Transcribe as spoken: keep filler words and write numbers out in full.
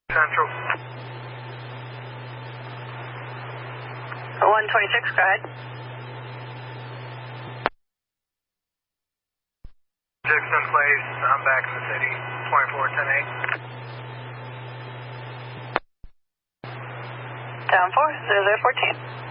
Central. one twenty-six, go ahead. Dixon Place, I'm back in the city. twenty-four ten eight. Down four, zero zero fourteen.